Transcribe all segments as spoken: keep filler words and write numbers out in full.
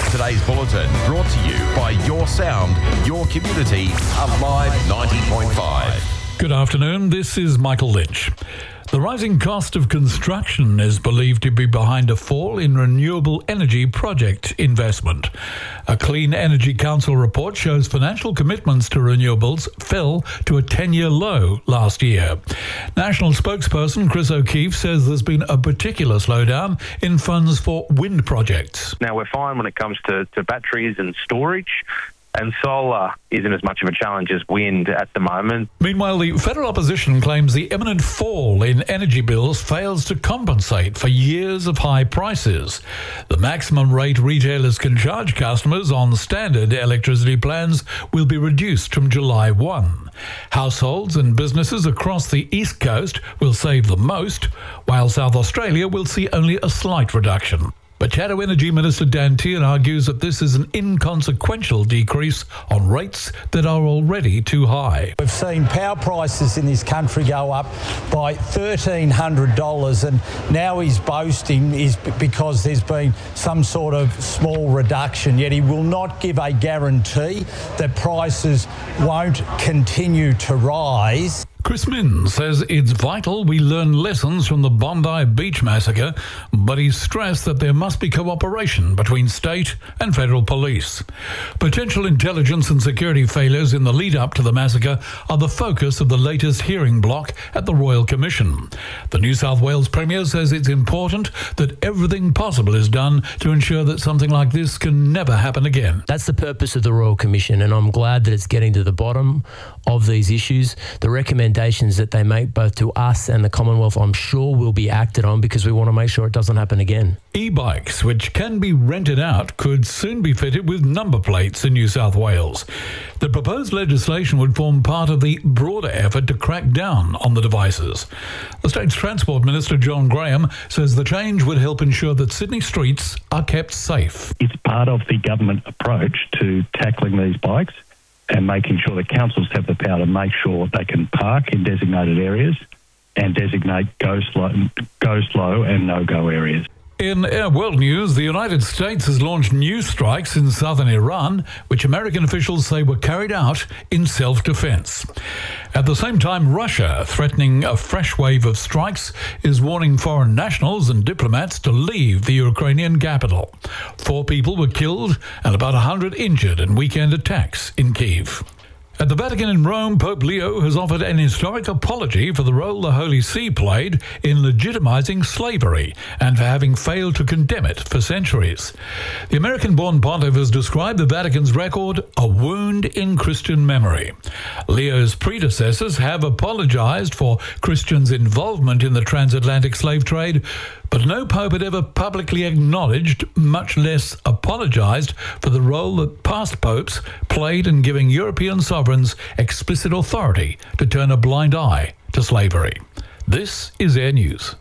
Today's bulletin brought to you by Your Sound, Your Community, Alive ninety point five. Good afternoon, this is Michael Lynch. The rising cost of construction is believed to be behind a fall in renewable energy project investment. A Clean Energy Council report shows financial commitments to renewables fell to a ten-year low last year. National spokesperson Chris O'Keefe says there's been a particular slowdown in funds for wind projects. Now, we're fine when it comes to, to batteries and storage. And solar isn't as much of a challenge as wind at the moment. Meanwhile, the federal opposition claims the imminent fall in energy bills fails to compensate for years of high prices. The maximum rate retailers can charge customers on standard electricity plans will be reduced from July first. Households and businesses across the East Coast will save the most, while South Australia will see only a slight reduction. But Caddo Energy Minister Dan Tehan argues that this is an inconsequential decrease on rates that are already too high. We've seen power prices in this country go up by thirteen hundred dollars, and now he's boasting is because there's been some sort of small reduction, yet he will not give a guarantee that prices won't continue to rise. Chris Minns says it's vital we learn lessons from the Bondi Beach massacre, but he's stressed that there must be cooperation between state and federal police. Potential intelligence and security failures in the lead-up to the massacre are the focus of the latest hearing block at the Royal Commission. The New South Wales Premier says it's important that everything possible is done to ensure that something like this can never happen again. That's the purpose of the Royal Commission, and I'm glad that it's getting to the bottom of these issues. The recommendation that they make both to us and the Commonwealth, I'm sure, will be acted on because we want to make sure it doesn't happen again. E-bikes, which can be rented out, could soon be fitted with number plates in New South Wales. The proposed legislation would form part of the broader effort to crack down on the devices. The state's Transport Minister, John Graham, says the change would help ensure that Sydney streets are kept safe. It's part of the government approach to tackling these bikes and making sure that councils have the power to make sure they can park in designated areas and designate go slow, go slow and no-go areas. In Air World News, the United States has launched new strikes in southern Iran, which American officials say were carried out in self-defense. At the same time, Russia, threatening a fresh wave of strikes, is warning foreign nationals and diplomats to leave the Ukrainian capital. Four people were killed and about one hundred injured in weekend attacks in Kyiv. At the Vatican in Rome, Pope Leo has offered an historic apology for the role the Holy See played in legitimizing slavery and for having failed to condemn it for centuries. The American-born pontiff has described the Vatican's record a wound in Christian memory. Leo's predecessors have apologized for Christians' involvement in the transatlantic slave trade, but no pope had ever publicly acknowledged, much less apologized, for the role that past popes played in giving European sovereigns explicit authority to turn a blind eye to slavery. This is Air News.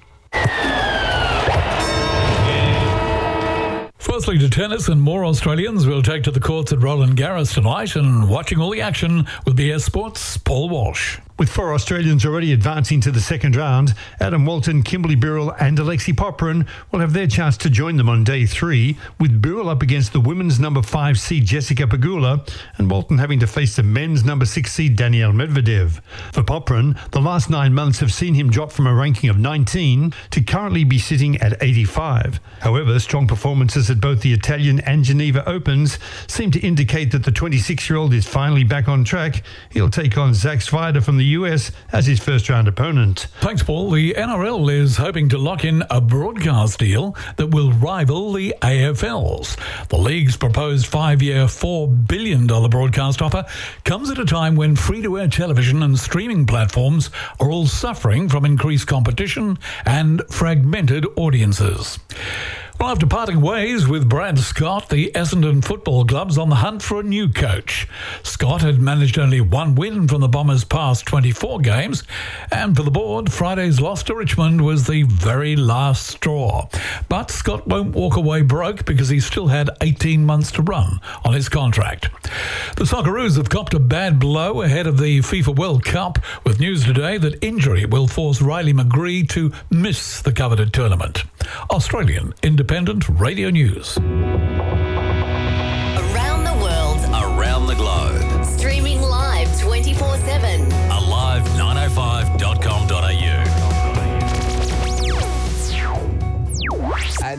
Firstly to tennis, and more Australians will take to the courts at Roland Garros tonight, and watching all the action will be Air Sports' Paul Walsh. With four Australians already advancing to the second round, Adam Walton, Kimberly Birrell and Alexi Popyrin will have their chance to join them on day three, with Birrell up against the women's number five seed Jessica Pegula and Walton having to face the men's number six seed Daniil Medvedev. For Popyrin, the last nine months have seen him drop from a ranking of nineteen to currently be sitting at eighty-five. However, strong performances at both the Italian and Geneva Opens seem to indicate that the twenty-six-year-old is finally back on track. He'll take on Zach Svider from the U S as his first-round opponent. Thanks, Paul. The N R L is hoping to lock in a broadcast deal that will rival the A F L's. The league's proposed five-year, four billion dollars broadcast offer comes at a time when free-to-air television and streaming platforms are all suffering from increased competition and fragmented audiences. Well, after parting ways with Brad Scott, the Essendon Football Club's on the hunt for a new coach. Scott had managed only one win from the Bombers' past twenty-four games, and for the board, Friday's loss to Richmond was the very last straw. But Scott won't walk away broke because he still had eighteen months to run on his contract. The Socceroos have copped a bad blow ahead of the FIFA World Cup, with news today that injury will force Riley McGree to miss the coveted tournament. Australian Independent Radio News.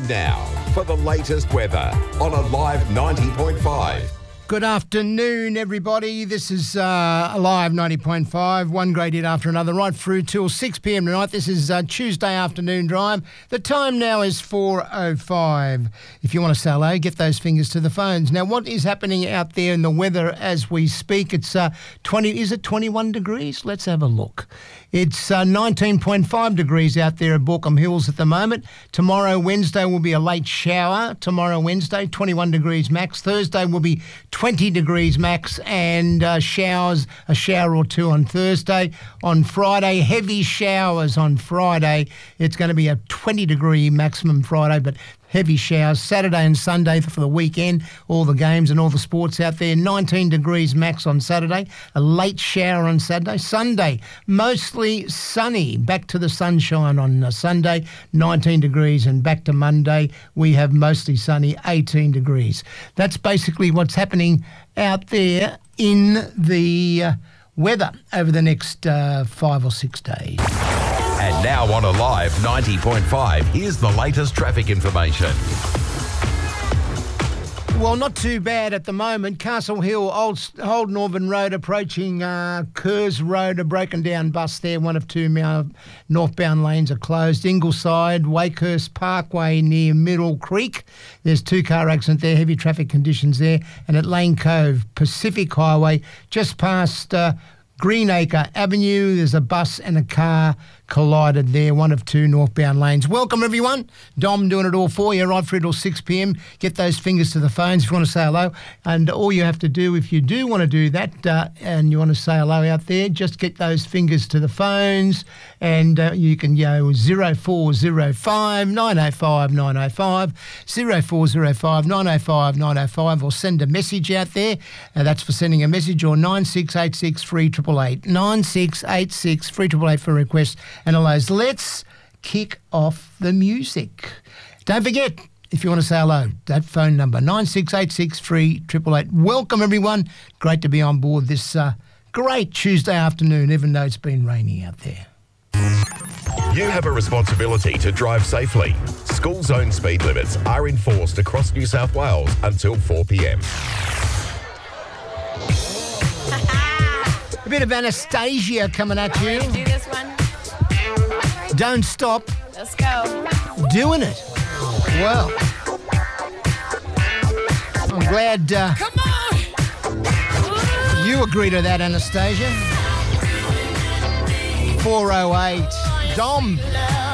now for the latest weather on Alive ninety point five. Good afternoon, everybody. This is uh, Alive ninety point five, one great hit after another, right through till six p.m. tonight. This is uh, Tuesday afternoon drive. The time now is four oh five. If you want to say hello, get those fingers to the phones. Now, what is happening out there in the weather as we speak? It's uh, twenty. Is it twenty-one degrees? Let's have a look. It's uh, nineteen point five degrees out there at Borkham Hills at the moment. Tomorrow, Wednesday, will be a late shower. Tomorrow, Wednesday, twenty-one degrees max. Thursday will be twenty degrees max and uh, showers, a shower or two on Thursday. On Friday, heavy showers on Friday. It's going to be a twenty degree maximum Friday, but heavy showers. Saturday and Sunday for the weekend, all the games and all the sports out there. nineteen degrees max on Saturday, a late shower on Saturday. Sunday, mostly sunny. Back to the sunshine on uh, Sunday, nineteen degrees, and back to Monday, we have mostly sunny, eighteen degrees. That's basically what's happening out there in the uh, weather over the next uh, five or six days. And now on Alive ninety point five, here's the latest traffic information. Well, not too bad at the moment. Castle Hill, Old, Old Northern Road approaching uh, Kerrs Road, a broken down bus there. One of two northbound lanes are closed. Ingleside, Wakehurst Parkway near Middle Creek. There's two car accidents there, heavy traffic conditions there. And at Lane Cove, Pacific Highway, just past uh, Greenacre Avenue, there's a bus and a car collided there, one of two northbound lanes. Welcome, everyone. Dom doing it all for you right through till six p.m. Get those fingers to the phones if you want to say hello. And all you have to do, if you do want to do that uh, and you want to say hello out there, just get those fingers to the phones and uh, you can go zero four zero five nine oh five nine oh five, zero four zero five nine oh five nine oh five, or send a message out there. Uh, that's for sending a message, or nine six eight six three eight eight eight, nine six eight six three eight eight eight for requests and hellos. Let's kick off the music. Don't forget, if you want to say hello, that phone number, nine six eight six three eight eight eight. Welcome, everyone. Great to be on board this uh, great Tuesday afternoon, even though it's been raining out there. You have a responsibility to drive safely. School zone speed limits are enforced across New South Wales until four p.m. A bit of Anastasia coming at you. Ready to do this one? Don't stop. Let's go. Doing it. Well, I'm glad uh, Come on. you agree to that, Anastasia. four oh eight. Dom.